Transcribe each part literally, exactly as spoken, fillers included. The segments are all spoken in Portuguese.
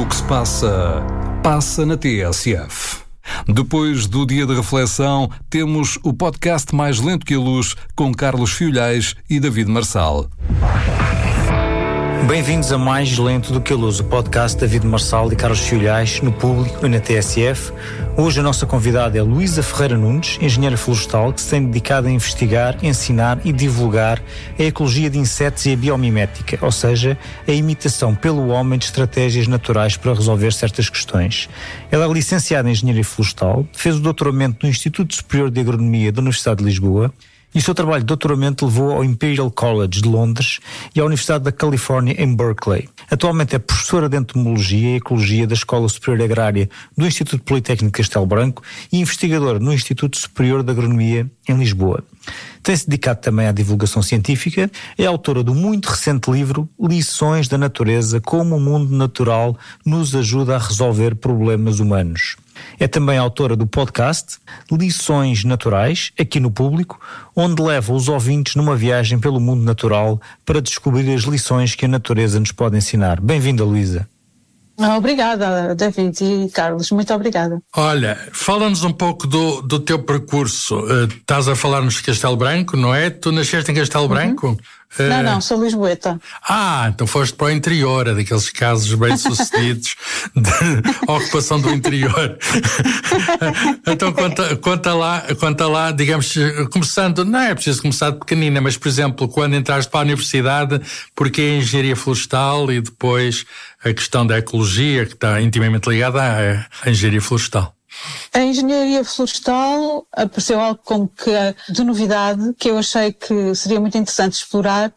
Tudo o que se passa, passa na T S F. Depois do dia de reflexão, temos o podcast Mais Lento que a Luz com Carlos Fiolhais e David Marçal. Bem-vindos a Mais Lento do que a Luz, o podcast de David Marçal e Carlos Fiolhais, no Público e na T S F. Hoje a nossa convidada é Luísa Ferreira Nunes, engenheira florestal, que se tem dedicado a investigar, ensinar e divulgar a ecologia de insetos e a biomimética, ou seja, a imitação pelo homem de estratégias naturais para resolver certas questões. Ela é licenciada em engenharia florestal, fez o doutoramento no Instituto Superior de Agronomia da Universidade de Lisboa, e o seu trabalho de doutoramento levou ao Imperial College de Londres e à Universidade da Califórnia em Berkeley. Atualmente é professora de Entomologia e Ecologia da Escola Superior Agrária do Instituto Politécnico de Castelo Branco e investigadora no Instituto Superior de Agronomia em Lisboa. Tem-se dedicado também à divulgação científica, é autora do muito recente livro Lições da Natureza, como o mundo natural nos ajuda a resolver problemas humanos. É também autora do podcast Lições Naturais, aqui no Público, onde leva os ouvintes numa viagem pelo mundo natural para descobrir as lições que a natureza nos pode ensinar. Bem-vinda, Luísa. Obrigada, David e Carlos, muito obrigada. Olha, fala-nos um pouco do, do teu percurso. Uh, estás a falar-nos de Castelo Branco, não é? Tu nasceste em Castelo Branco? Uhum. Uh... Não, não, sou lisboeta. Ah, então foste para o interior, é daqueles casos bem-sucedidos de ocupação do interior. Então conta, conta, lá, conta lá, digamos, começando, não é preciso começar de pequenina, mas, por exemplo, quando entraste para a universidade, porque a engenharia florestal e depois a questão da ecologia, que está intimamente ligada à, à engenharia florestal. A engenharia florestal apareceu algo como que de novidade, que eu achei que seria muito interessante explorar,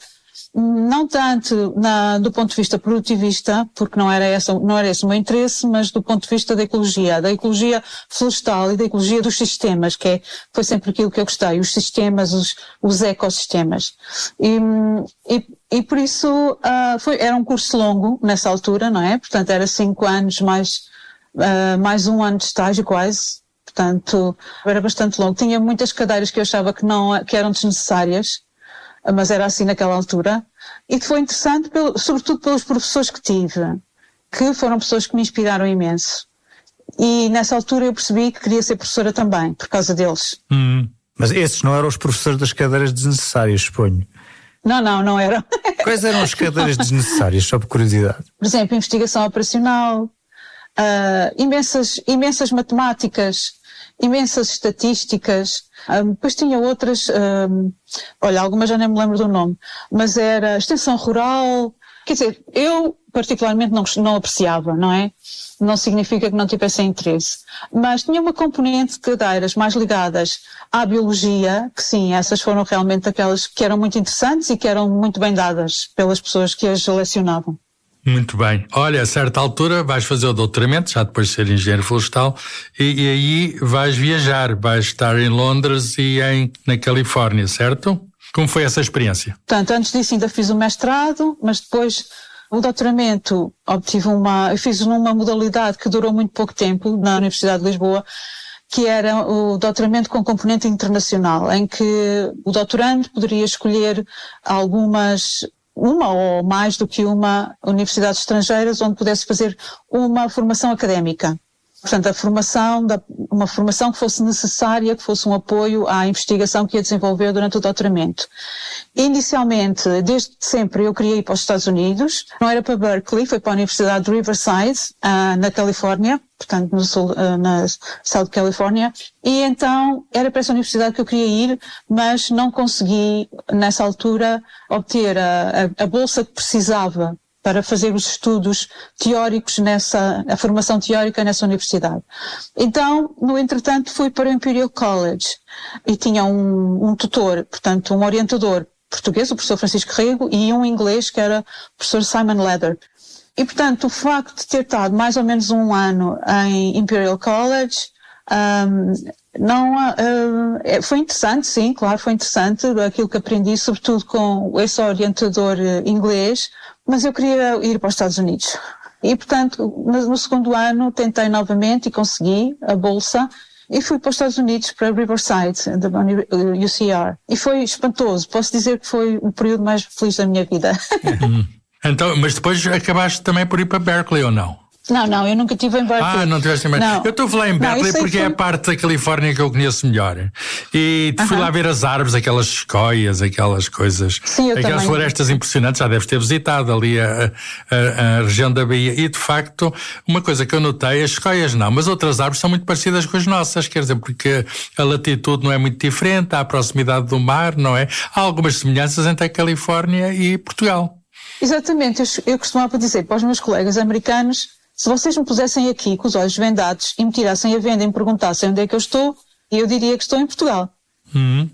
não tanto na, do ponto de vista produtivista, porque não era, essa, não era esse o meu interesse, mas do ponto de vista da ecologia, da ecologia florestal e da ecologia dos sistemas, que é, foi sempre aquilo que eu gostei, os sistemas, os, os ecossistemas. E, e, e por isso uh, foi, era um curso longo nessa altura, não é? Portanto, era cinco anos mais... Uh, mais um ano de estágio quase, portanto era bastante longo. Tinha muitas cadeiras que eu achava que, não, que eram desnecessárias, mas era assim naquela altura. E foi interessante, pelo, sobretudo pelos professores que tive, que foram pessoas que me inspiraram imenso. E nessa altura eu percebi que queria ser professora também, por causa deles. Hum, mas esses não eram os professores das cadeiras desnecessárias, suponho? Não, não, não eram. Quais eram as cadeiras desnecessárias, só por curiosidade? Por exemplo, investigação operacional, Uh, imensas, imensas matemáticas, imensas estatísticas, um, depois tinha outras, um, olha, algumas já nem me lembro do nome, mas era extensão rural, quer dizer, eu particularmente não, não apreciava, não é? Não significa que não tivesse interesse, mas tinha uma componente de cadeiras mais ligadas à biologia, que sim, essas foram realmente aquelas que eram muito interessantes e que eram muito bem dadas pelas pessoas que as lecionavam. Muito bem. Olha, a certa altura vais fazer o doutoramento, já depois de ser engenheiro florestal, e, e aí vais viajar, vais estar em Londres e em, na Califórnia, certo? Como foi essa experiência? Portanto, antes disso ainda fiz o mestrado, mas depois o doutoramento obtive uma, eu fiz numa modalidade que durou muito pouco tempo na Universidade de Lisboa, que era o doutoramento com componente internacional, em que o doutorando poderia escolher algumas... uma ou mais do que uma universidades estrangeiras onde pudesse fazer uma formação académica. Portanto, a formação, da, uma formação que fosse necessária, que fosse um apoio à investigação que ia desenvolver durante o doutoramento. Inicialmente, desde sempre, eu queria ir para os Estados Unidos. Não era para Berkeley, foi para a Universidade de Riverside, uh, na Califórnia, portanto, no sul, uh, na South California. E então, era para essa universidade que eu queria ir, mas não consegui, nessa altura, obter a, a, a bolsa que precisava para fazer os estudos teóricos nessa, a formação teórica nessa universidade. Então, no entretanto, fui para o Imperial College e tinha um, um tutor, portanto, um orientador português, o professor Francisco Rego, e um inglês que era o professor Simon Leather. E, portanto, o facto de ter estado mais ou menos um ano em Imperial College, um, não, uh, foi interessante, sim, claro, foi interessante aquilo que aprendi, sobretudo com esse orientador inglês, mas eu queria ir para os Estados Unidos. E, portanto, no, no segundo ano tentei novamente e consegui a bolsa e fui para os Estados Unidos, para Riverside, da U C R. E foi espantoso. Posso dizer que foi o período mais feliz da minha vida. Hum. Então, mas depois acabaste também por ir para Berkeley, ou não? Não, não, eu nunca estive em Berkeley. Ah, não estiveste em Berkeley. Não. Eu estou a falar em Berkeley não, porque foi... é a parte da Califórnia que eu conheço melhor. E fui uh-huh. lá ver as árvores, aquelas sequoias, aquelas coisas. Sim, eu aquelas também. florestas impressionantes, já deves ter visitado ali a, a, a região da Bahia. E de facto, uma coisa que eu notei, as sequoias não, mas outras árvores são muito parecidas com as nossas, quer dizer, porque a latitude não é muito diferente, há a proximidade do mar, não é? Há algumas semelhanças entre a Califórnia e Portugal. Exatamente, eu, eu costumava dizer para os meus colegas americanos, se vocês me pusessem aqui com os olhos vendados e me tirassem a venda e me perguntassem onde é que eu estou, eu diria que estou em Portugal. Uhum.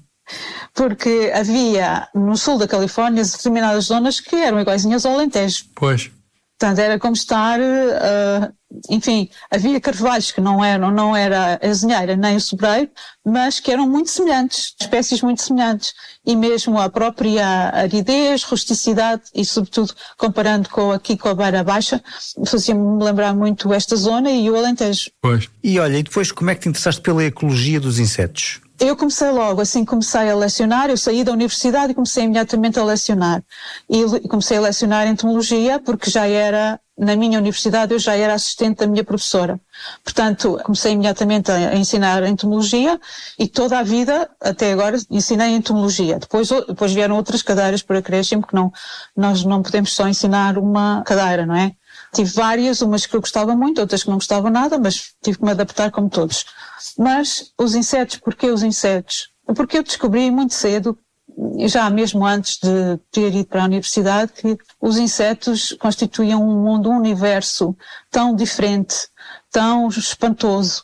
Porque havia no sul da Califórnia determinadas zonas que eram iguaizinhas ao Alentejo. Pois. Portanto, era como estar, uh, enfim, havia carvalhos que não eram, não era a azinheira nem o sobreiro, mas que eram muito semelhantes, espécies muito semelhantes. E mesmo a própria aridez, rusticidade e, sobretudo, comparando com aqui com a Beira Baixa, fazia-me lembrar muito esta zona e o Alentejo. Pois. E olha, e depois como é que te interessaste pela ecologia dos insetos? Eu comecei logo, assim comecei a lecionar, eu saí da universidade e comecei imediatamente a lecionar. E comecei a lecionar entomologia porque já era, na minha universidade, eu já era assistente da minha professora. Portanto, comecei imediatamente a ensinar entomologia e toda a vida, até agora, ensinei entomologia. Depois, depois vieram outras cadeiras por acréscimo, porque não, nós não podemos só ensinar uma cadeira, não é? Tive várias, umas que eu gostava muito, outras que não gostava nada, mas tive que me adaptar como todos. Mas os insetos, porquê os insetos? Porque eu descobri muito cedo, já mesmo antes de ter ido para a universidade, que os insetos constituíam um mundo, um universo tão diferente, tão espantoso,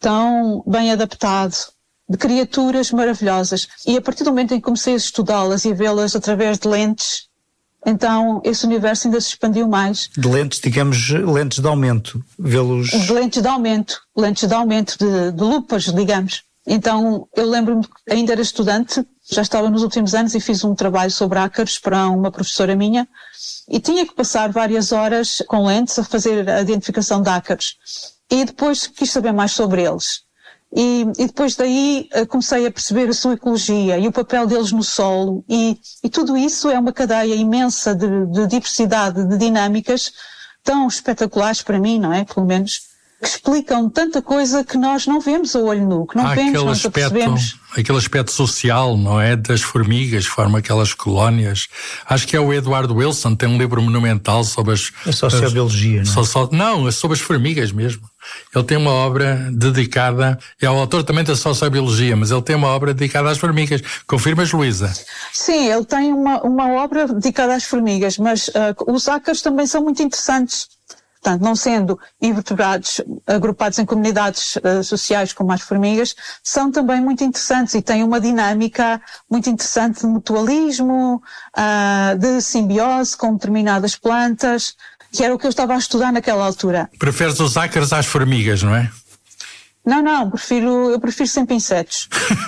tão bem adaptado, de criaturas maravilhosas. E a partir do momento em que comecei a estudá-las e a vê-las através de lentes, então esse universo ainda se expandiu mais. De lentes, digamos, lentes de aumento, vê-los... De lentes de aumento, lentes de aumento, de, de lupas, digamos. Então eu lembro-me que ainda era estudante, já estava nos últimos anos e fiz um trabalho sobre ácaros para uma professora minha e tinha que passar várias horas com lentes a fazer a identificação de ácaros. E depois quis saber mais sobre eles. E, e depois daí comecei a perceber a sua ecologia e o papel deles no solo e, e tudo isso é uma cadeia imensa de, de diversidade, de dinâmicas tão espetaculares para mim, não é? Pelo menos, que explicam tanta coisa que nós não vemos a olho nu, que não Há vemos, aquele não aspecto, percebemos. aquele aspecto social, não é? Das formigas, formam aquelas colónias. Acho que é o Edward Wilson, tem um livro monumental sobre as... A sociobiologia, as, não é? So, não, é sobre as formigas mesmo. Ele tem uma obra dedicada, é o autor também da sociobiologia, mas ele tem uma obra dedicada às formigas. Confirmas, Luísa? Sim, ele tem uma, uma obra dedicada às formigas, mas uh, os ácaros também são muito interessantes. Portanto, não sendo invertebrados agrupados em comunidades uh, sociais como as formigas, são também muito interessantes e têm uma dinâmica muito interessante de mutualismo, uh, de simbiose com determinadas plantas, que era o que eu estava a estudar naquela altura. Preferes os ácaros às formigas, não é? Não, não, prefiro, eu prefiro sempre insetos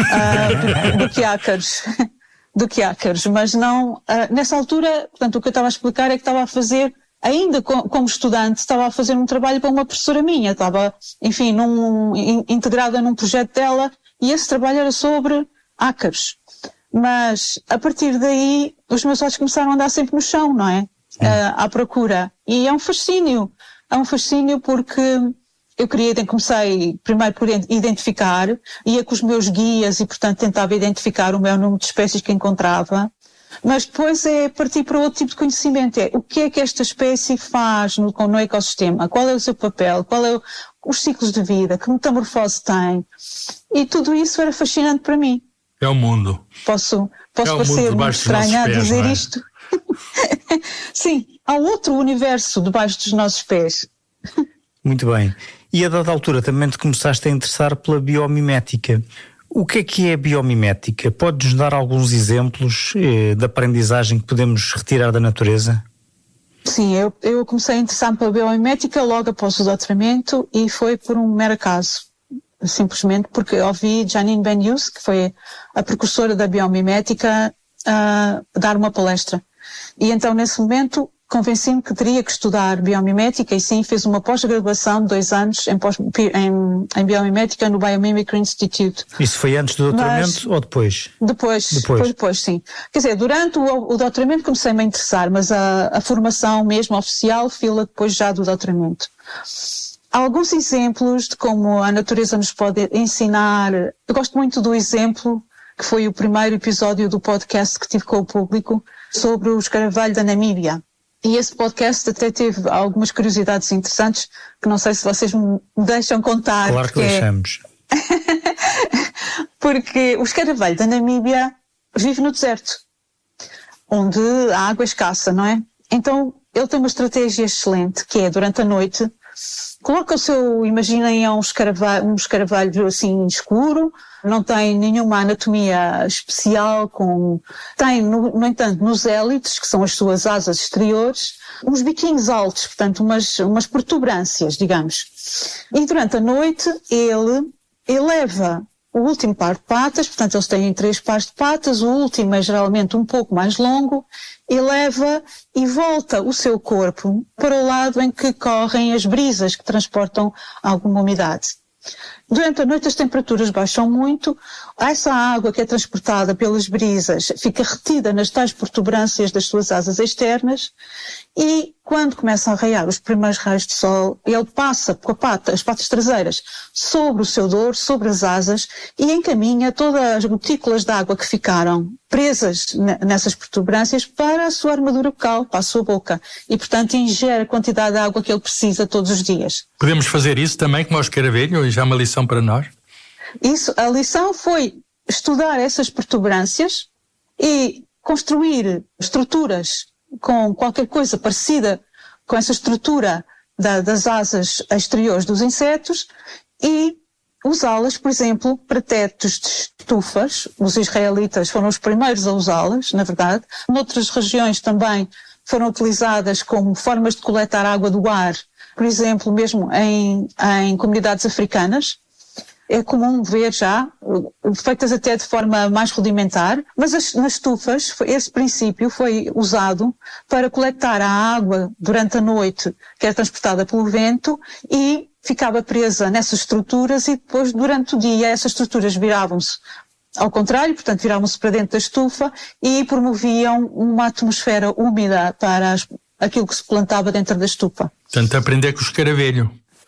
uh, do, do que ácaros. do que ácaros, mas não, uh, nessa altura, portanto, o que eu estava a explicar é que estava a fazer, ainda como estudante, estava a fazer um trabalho para uma professora minha, estava, enfim, num, in, integrada num projeto dela, e esse trabalho era sobre ácaros. Mas, a partir daí, os meus olhos começaram a andar sempre no chão, não é? Uh, à procura. E é um fascínio. É um fascínio porque eu queria, comecei primeiro por identificar, ia com os meus guias e, portanto, tentava identificar o meu número de espécies que encontrava. Mas depois é partir para outro tipo de conhecimento. É o que é que esta espécie faz no, no ecossistema? Qual é o seu papel? Qual é o, os ciclos de vida? Que metamorfose tem? E tudo isso era fascinante para mim. É o mundo. Posso, posso é parecer muito estranha a dizer é? isto? Sim, há outro universo debaixo dos nossos pés. Muito bem. E a dada altura também te começaste a interessar pela biomimética. O que é que é a biomimética? Podes dar alguns exemplos eh, de aprendizagem que podemos retirar da natureza? Sim, eu, eu comecei a interessar-me pela biomimética logo após o doutoramento e foi por um mero acaso. Simplesmente porque ouvi Janine Benyus, que foi a precursora da biomimética, uh, dar uma palestra. E então, nesse momento, convenci-me que teria que estudar biomimética e sim, fiz uma pós-graduação de dois anos em, pós, em, em biomimética no Biomimicry Institute. Isso foi antes do doutoramento mas, ou depois? Depois, depois, depois, depois, sim. Quer dizer, durante o, o doutoramento comecei-me a interessar, mas a, a formação mesmo oficial fila depois já do doutoramento. Há alguns exemplos de como a natureza nos pode ensinar. Eu gosto muito do exemplo que foi o primeiro episódio do podcast que tive com o público sobre o escaravelho da Namíbia. E esse podcast até teve algumas curiosidades interessantes que não sei se vocês me deixam contar. Claro que deixamos. Porque o escaravelho da Namíbia vive no deserto, onde a água é escassa, não é? Então ele tem uma estratégia excelente, que é durante a noite, coloca o seu, imaginem, é um escaravelho, um escaravelho assim escuro, não tem nenhuma anatomia especial, com, tem, no, no entanto, nos hélices, que são as suas asas exteriores, uns biquinhos altos, portanto, umas, umas protuberâncias, digamos. E durante a noite ele eleva o último par de patas, portanto, eles têm três pares de patas, o último é geralmente um pouco mais longo, eleva e volta o seu corpo para o lado em que correm as brisas que transportam alguma umidade. Durante a noite as temperaturas baixam muito, essa água que é transportada pelas brisas fica retida nas tais protuberâncias das suas asas externas e quando começam a raiar os primeiros raios de sol, ele passa com a pata, as patas traseiras sobre o seu dorso, sobre as asas e encaminha todas as gotículas de água que ficaram presas nessas protuberâncias para a sua armadura bucal, para a sua boca e, portanto, ingere a quantidade de água que ele precisa todos os dias. Podemos fazer isso também como ao escaravelho? Já é uma lição para nós? Isso, a lição foi estudar essas protuberâncias e construir estruturas com qualquer coisa parecida com essa estrutura da, das asas exteriores dos insetos e usá-las, por exemplo, para tetos de estufas. Os israelitas foram os primeiros a usá-las, na verdade. Noutras regiões também foram utilizadas como formas de coletar água do ar, por exemplo, mesmo em, em comunidades africanas. É comum ver já, feitas até de forma mais rudimentar, mas as, nas estufas, esse princípio foi usado para coletar a água durante a noite, que era transportada pelo vento, e ficava presa nessas estruturas e depois, durante o dia, essas estruturas viravam-se ao contrário, portanto, viravam-se para dentro da estufa e promoviam uma atmosfera úmida para as, aquilo que se plantava dentro da estufa. Portanto, aprender com o escaravelho.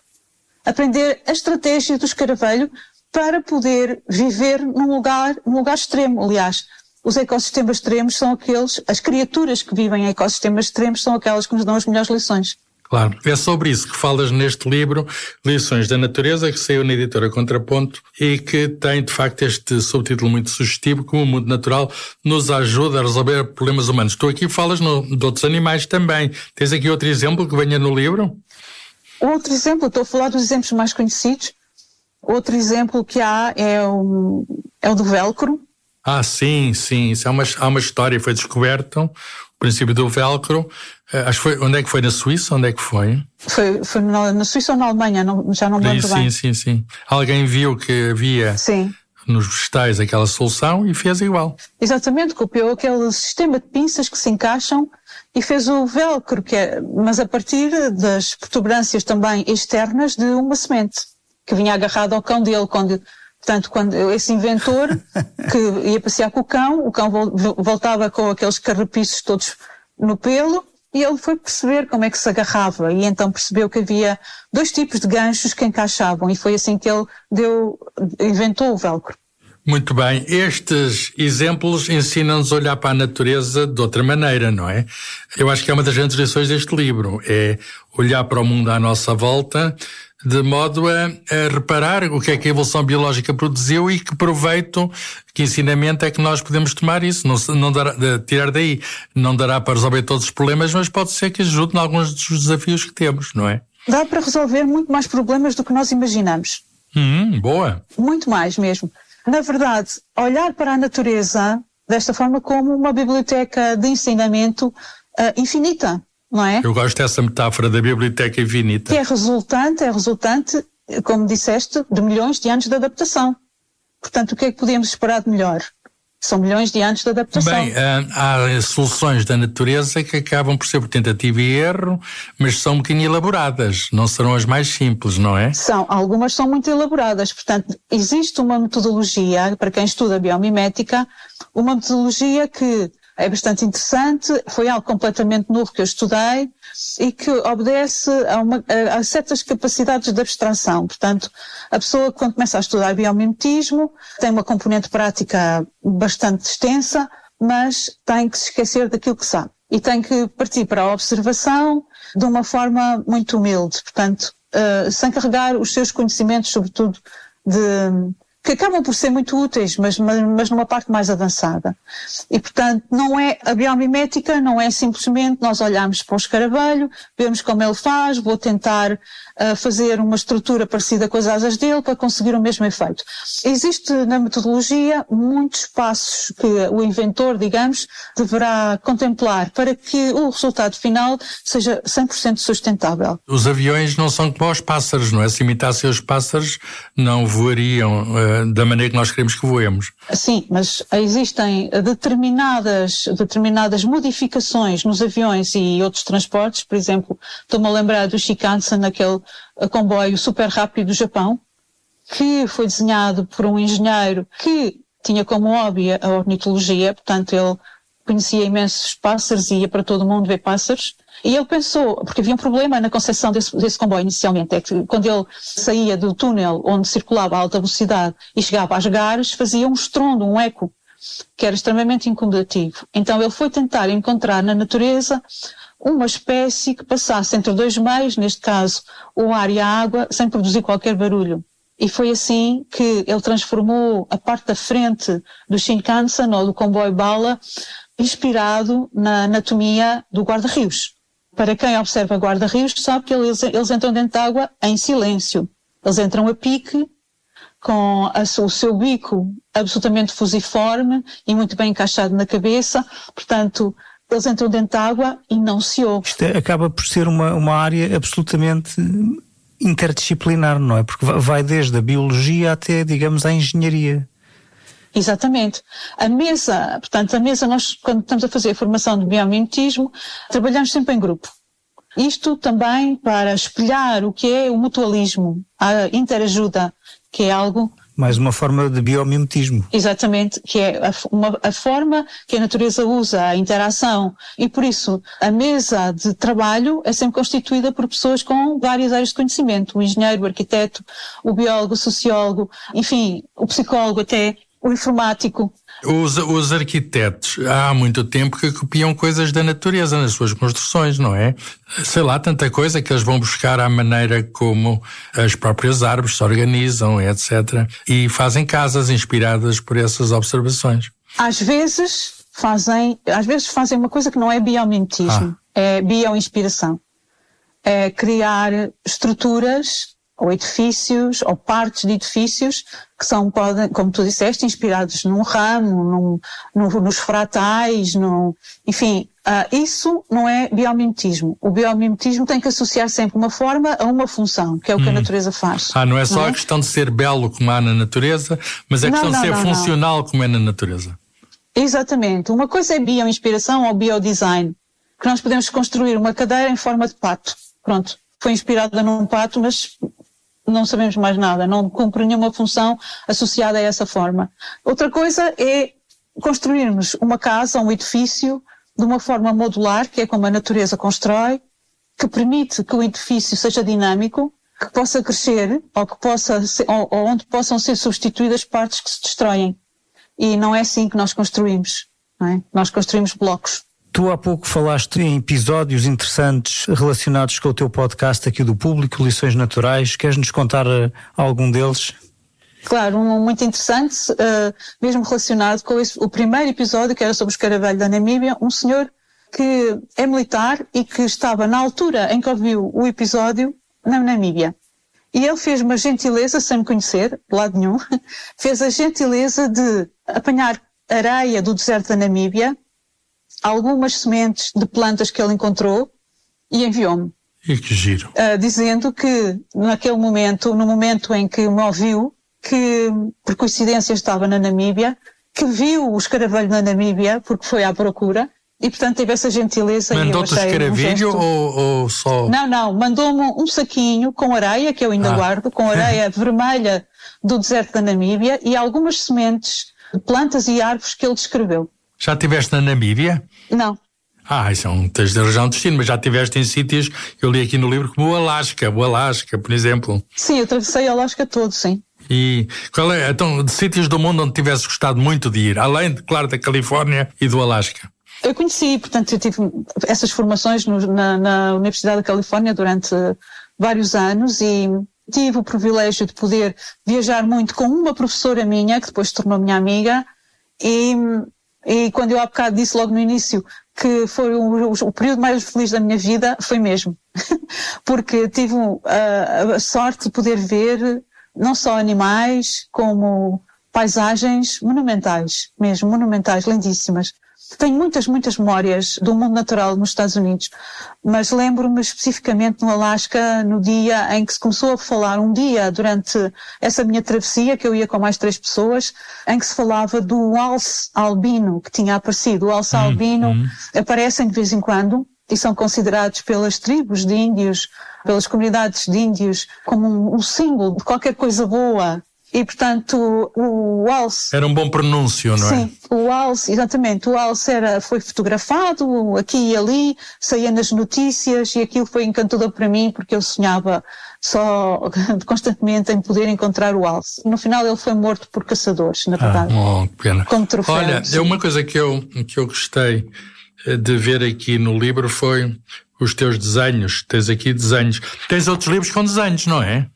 Aprender a estratégia do escaravelho para poder viver num lugar, num lugar extremo. Aliás, os ecossistemas extremos são aqueles, as criaturas que vivem em ecossistemas extremos são aquelas que nos dão as melhores lições. Claro, é sobre isso que falas neste livro, Lições da Natureza, que saiu na editora Contraponto e que tem, de facto, este subtítulo muito sugestivo, como o mundo natural nos ajuda a resolver problemas humanos. Tu aqui falas no, de outros animais também. Tens aqui outro exemplo que venha no livro? Outro exemplo, estou a falar dos exemplos mais conhecidos. Outro exemplo que há é o, é o do velcro. Ah, sim, sim. Isso é uma, há uma história, foi descoberto o princípio do velcro. Uh, acho que foi, onde é que foi? Na Suíça? Onde é que foi? Foi, foi na, na Suíça ou na Alemanha, não, já não me lembro sim, bem. Sim, sim, sim. Alguém viu que havia sim. nos vegetais aquela solução e fez igual. Exatamente, copiou aquele sistema de pinças que se encaixam e fez o velcro, que é, mas a partir das protuberâncias também externas de uma semente, que vinha agarrada ao cão dele. Quando, portanto, quando esse inventor que ia passear com o cão, o cão voltava com aqueles carrapiços todos no pelo e ele foi perceber como é que se agarrava e então percebeu que havia dois tipos de ganchos que encaixavam e foi assim que ele deu, inventou o velcro. Muito bem, estes exemplos ensinam-nos a olhar para a natureza de outra maneira, não é? Eu acho que é uma das grandes lições deste livro, é olhar para o mundo à nossa volta de modo a, a reparar o que é que a evolução biológica produziu e que proveito, que ensinamento é que nós podemos tomar isso, não, não dará, de, tirar daí. Não dará para resolver todos os problemas, mas pode ser que ajude em alguns dos desafios que temos, não é? Dá para resolver muito mais problemas do que nós imaginamos. Hum, boa. Muito mais mesmo. Na verdade, olhar para a natureza desta forma como uma biblioteca de ensinamento uh, infinita, não é? Eu gosto dessa metáfora da biblioteca infinita. Que é resultante, é resultante, como disseste, de milhões de anos de adaptação. Portanto, o que é que podíamos esperar de melhor? São milhões de anos de adaptação. Bem, há soluções da natureza que acabam por ser por tentativa e erro, mas são um bocadinho elaboradas, não serão as mais simples, não é? São, algumas são muito elaboradas, portanto, existe uma metodologia, para quem estuda biomimética, uma metodologia que é bastante interessante, foi algo completamente novo que eu estudei e que obedece a, uma, a certas capacidades de abstração. Portanto, a pessoa, quando começa a estudar biomimetismo, tem uma componente prática bastante extensa, mas tem que se esquecer daquilo que sabe. E tem que partir para a observação de uma forma muito humilde, portanto, uh, sem carregar os seus conhecimentos, sobretudo de... que acabam por ser muito úteis, mas, mas, mas numa parte mais avançada. E, portanto, não é, a biomimética não é simplesmente nós olharmos para o escaravelho, vemos como ele faz, vou tentar uh, fazer uma estrutura parecida com as asas dele para conseguir o mesmo efeito. Existe na metodologia muitos passos que o inventor, digamos, deverá contemplar para que o resultado final seja cem por cento sustentável. Os aviões não são como os pássaros, não é? Se imitassem os pássaros, não voariam uh, da maneira que nós queremos que voemos. Sim, mas existem determinadas, determinadas modificações nos aviões e outros transportes. Por exemplo, estou-me a lembrar do Shinkansen, aquele comboio super rápido do Japão, que foi desenhado por um engenheiro que tinha como hobby a ornitologia, portanto ele conhecia imensos pássaros e ia para todo o mundo ver pássaros. E ele pensou, porque havia um problema na concepção desse, desse comboio inicialmente, é que quando ele saía do túnel onde circulava a alta velocidade e chegava às gares, fazia um estrondo, um eco, que era extremamente incomodativo. Então ele foi tentar encontrar na natureza uma espécie que passasse entre dois meios, neste caso o ar e a água, sem produzir qualquer barulho. E foi assim que ele transformou a parte da frente do Shinkansen ou do comboio bala inspirado na anatomia do guarda-rios. Para quem observa guarda-rios sabe que eles, eles entram dentro de água em silêncio. Eles entram a pique, com a, o seu bico absolutamente fusiforme e muito bem encaixado na cabeça. Portanto, eles entram dentro de água e não se ouve. Isto acaba por ser uma, uma área absolutamente interdisciplinar, não é? Porque vai desde a biologia até, digamos, à engenharia. Exatamente. A mesa, portanto, a mesa, nós, quando estamos a fazer a formação de biomimetismo, trabalhamos sempre em grupo. Isto também para espelhar o que é o mutualismo, a interajuda, que é algo... Mais uma forma de biomimetismo. Exatamente, que é a, uma, a forma que a natureza usa, a interação. E por isso, a mesa de trabalho é sempre constituída por pessoas com várias áreas de conhecimento. O engenheiro, o arquiteto, o biólogo, o sociólogo, enfim, o psicólogo até, o informático. Os, os arquitetos há muito tempo que copiam coisas da natureza nas suas construções, não é? Sei lá, tanta coisa que eles vão buscar à maneira como as próprias árvores se organizam, etcétera. E fazem casas inspiradas por essas observações. Às vezes fazem, às vezes fazem uma coisa que não é biomimetismo, ah. é bioinspiração. É criar estruturas ou edifícios, ou partes de edifícios que são, podem, como tu disseste, inspirados num ramo, num, num, nos fratais, num, enfim, uh, isso não é biomimetismo. O biomimetismo tem que associar sempre uma forma a uma função, que é o que hum. a natureza faz. Ah, não é só não é? a questão de ser belo como há na natureza, mas é a questão não, não, de ser não, funcional não. como é na natureza. Exatamente. Uma coisa é bioinspiração ou biodesign, que nós podemos construir uma cadeira em forma de pato. Pronto, foi inspirada num pato, mas não sabemos mais nada, não cumpre nenhuma função associada a essa forma. Outra coisa é construirmos uma casa, um edifício, de uma forma modular, que é como a natureza constrói, que permite que o edifício seja dinâmico, que possa crescer, ou, que possa ser, ou, ou onde possam ser substituídas partes que se destroem. E não é assim que nós construímos, não é? Nós construímos blocos. Tu há pouco falaste em episódios interessantes relacionados com o teu podcast aqui do Público, Lições Naturais. Queres-nos contar uh, algum deles? Claro, um muito interessante, uh, mesmo relacionado com esse, o primeiro episódio, que era sobre o escaravelho da Namíbia. Um senhor que é militar e que estava na altura em que ouviu o episódio na Namíbia. E ele fez uma gentileza, sem me conhecer, de lado nenhum, fez a gentileza de apanhar areia do deserto da Namíbia, algumas sementes de plantas que ele encontrou e enviou-me. E que giro. Uh, dizendo que naquele momento, no momento em que me ouviu, que por coincidência estava na Namíbia que viu o escaravelho na Namíbia, porque foi à procura, e portanto teve essa gentileza. Mandou-te o escaravelho um ou, ou só... Não, não, mandou-me um saquinho com areia, que eu ainda ah. guardo, com areia vermelha do deserto da Namíbia e algumas sementes de plantas e árvores que ele descreveu. Já estiveste na Namíbia? Não. Ah, isso é um tens de região de destino, mas já estiveste em sítios, eu li aqui no livro, como o Alasca, o Alasca, por exemplo. Sim, eu atravessei o Alasca todo, sim. E qual é, então, de sítios do mundo onde tivesse gostado muito de ir, além, claro, da Califórnia e do Alasca? Eu conheci, portanto, eu tive essas formações no, na, na Universidade da Califórnia durante vários anos e tive o privilégio de poder viajar muito com uma professora minha, que depois se tornou minha amiga, e, e quando eu há bocado disse logo no início que foi o, o período mais feliz da minha vida, foi mesmo. Porque tive a, a sorte de poder ver não só animais, como paisagens monumentais, mesmo, monumentais, lindíssimas. Tenho muitas, muitas memórias do mundo natural nos Estados Unidos, mas lembro-me especificamente no Alasca, no dia em que se começou a falar, um dia durante essa minha travessia, que eu ia com mais três pessoas, em que se falava do alce albino que tinha aparecido. O alce hum, albino hum. aparecem de vez em quando e são considerados pelas tribos de índios, pelas comunidades de índios, como um, um símbolo de qualquer coisa boa. E, portanto, o alce... Era um bom pronúncio, não é? Sim, o alce, exatamente. O alce era, foi fotografado aqui e ali, saía nas notícias e aquilo foi encantador para mim porque eu sonhava só constantemente em poder encontrar o alce. No final ele foi morto por caçadores, na verdade. Ah, oh, que pena. Como troféu. Olha, sim. é uma coisa que eu, que eu gostei de ver aqui no livro foi os teus desenhos. Tens aqui desenhos. Tens outros livros com desenhos, não é?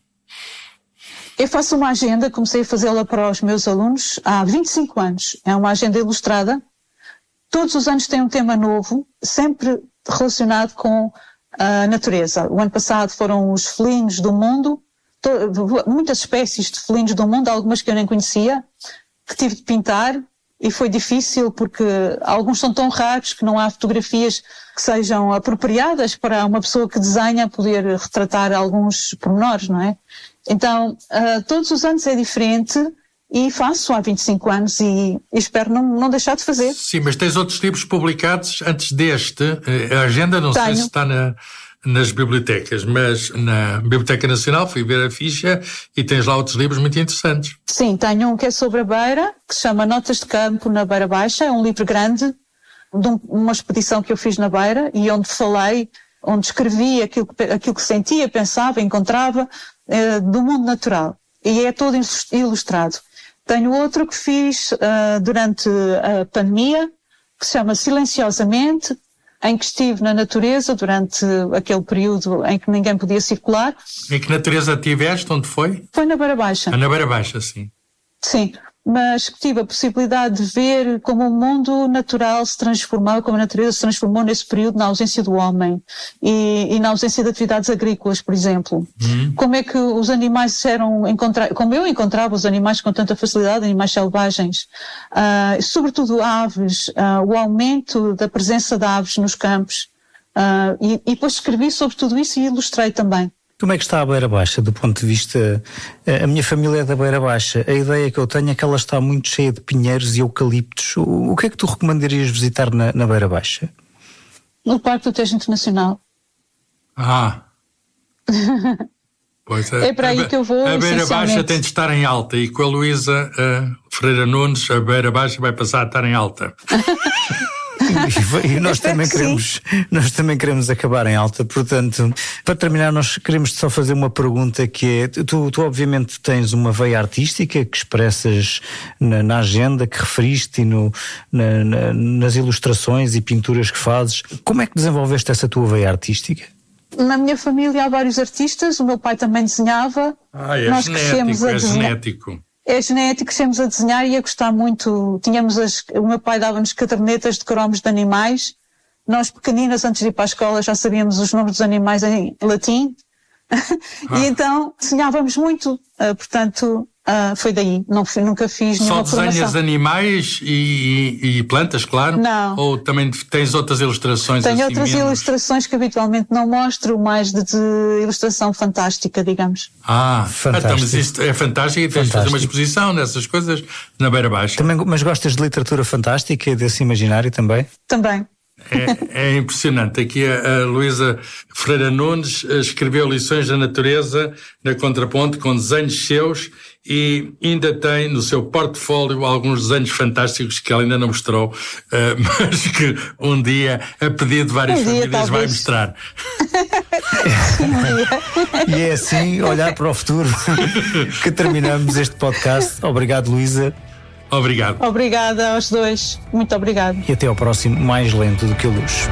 Eu faço uma agenda, comecei a fazê-la para os meus alunos há vinte e cinco anos. É uma agenda ilustrada. Todos os anos tem um tema novo, sempre relacionado com a natureza. O ano passado foram os felinos do mundo, muitas espécies de felinos do mundo, algumas que eu nem conhecia, que tive de pintar e foi difícil porque alguns são tão raros que não há fotografias que sejam apropriadas para uma pessoa que desenha poder retratar alguns pormenores, não é? Então, uh, todos os anos é diferente e faço há vinte e cinco anos e, e espero não, não deixar de fazer. Sim, mas tens outros livros publicados antes deste. A agenda não Tenho. sei se está na, nas bibliotecas, mas na Biblioteca Nacional fui ver a ficha e tens lá outros livros muito interessantes. Sim, tenho um que é sobre a Beira, que se chama Notas de Campo na Beira Baixa. É um livro grande de um, uma expedição que eu fiz na Beira e onde falei, onde escrevi aquilo que, aquilo que sentia, pensava, encontrava do mundo natural, e é todo ilustrado. Tenho outro que fiz uh, durante a pandemia, que se chama Silenciosamente, em que estive na natureza durante aquele período em que ninguém podia circular. Em que natureza tiveste? Onde foi? Foi na Beira Baixa. Ah, na Beira Baixa, sim. Sim, mas tive a possibilidade de ver como o mundo natural se transformava, como a natureza se transformou nesse período na ausência do homem e, e na ausência de atividades agrícolas, por exemplo. Hum. Como é que os animais eram encontrados, como eu encontrava os animais com tanta facilidade, animais selvagens, uh, sobretudo aves, uh, o aumento da presença de aves nos campos, uh, e, e depois escrevi sobre tudo isso e ilustrei também. Como é que está a Beira Baixa, do ponto de vista... A minha família é da Beira Baixa. A ideia que eu tenho é que ela está muito cheia de pinheiros e eucaliptos. O que é que tu recomendarias visitar na, na Beira Baixa? No Parque do Tejo Internacional. Ah! Pois é. É para aí que eu vou, a Beira Baixa tem de estar em alta e com a Luísa uh, Ferreira Nunes, a Beira Baixa vai passar a estar em alta. E nós também queremos, nós também queremos acabar em alta, portanto, para terminar, nós queremos só fazer uma pergunta que é, tu, tu obviamente tens uma veia artística que expressas na, na agenda que referiste e no, na, na, nas ilustrações e pinturas que fazes. Como é que desenvolveste essa tua veia artística? Na minha família há vários artistas, o meu pai também desenhava. Ah, é nós genético, a é desenhar. genético. É genético, crescemos a desenhar e a gostar muito. Tínhamos as, o meu pai dava-nos cadernetas de cromos de animais. Nós, pequeninas, antes de ir para a escola, já sabíamos os nomes dos animais em latim. Ah. E então desenhávamos muito. Uh, portanto, uh, foi daí. Não, nunca fiz nenhuma formação. Só desenhas animais e, e, e plantas, claro? Não. Ou também tens outras ilustrações? Tenho assim outras menos? ilustrações que habitualmente não mostro, mais de, de ilustração fantástica, digamos. Ah, fantástico. Então, mas isto é fantástico e tens de fazer uma exposição dessas coisas na Beira Baixa. Também, mas gostas de literatura fantástica e desse imaginário também? Também. É, é impressionante. Aqui a, a Luísa Ferreira Nunes escreveu Lições da Natureza na Contraponto com desenhos seus e ainda tem no seu portfólio alguns desenhos fantásticos que ela ainda não mostrou, uh, mas que um dia, a pedido de várias um dia, famílias, talvez. vai mostrar. E é assim, olhar para o futuro, que terminamos este podcast. Obrigado, Luísa. Obrigado. Obrigada aos dois. Muito obrigado. E até ao próximo Mais Lento do que a Luz.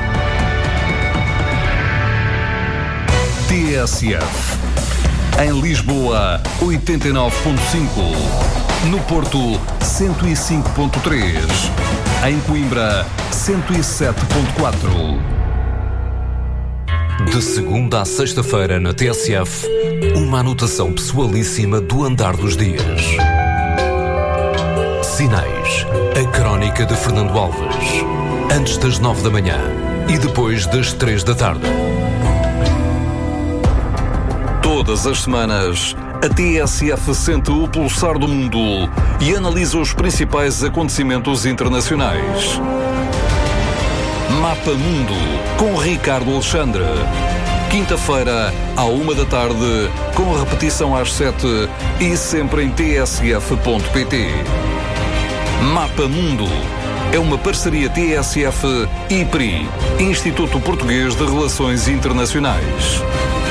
T S F. Em Lisboa, oitenta e nove ponto cinco. No Porto, cento e cinco ponto três. Em Coimbra, cento e sete ponto quatro. De segunda à sexta-feira na T S F, uma anotação pessoalíssima do andar dos dias. Sinais, a crónica de Fernando Alves. Antes das nove da manhã e depois das três da tarde. Todas as semanas, a T S F sente o pulsar do mundo e analisa os principais acontecimentos internacionais. Mapa Mundo, com Ricardo Alexandre. Quinta-feira, à uma da tarde, com repetição às sete e sempre em t s f ponto p t. Mapa Mundo é uma parceria T S F e I P R I, Instituto Português de Relações Internacionais.